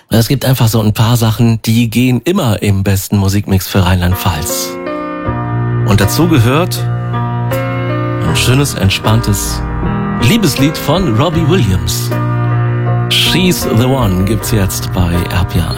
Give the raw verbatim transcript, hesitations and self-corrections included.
Es gibt einfach so ein paar Sachen, die gehen immer im besten Musikmix für Rheinland-Pfalz. Und dazu gehört ein schönes, entspanntes Liebeslied von Robbie Williams. She's the One gibt's jetzt bei R P R eins.